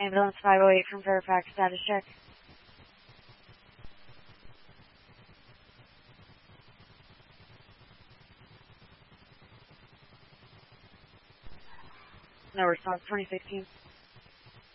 Ambulance 508 from Fairfax, status check. No response, 2016.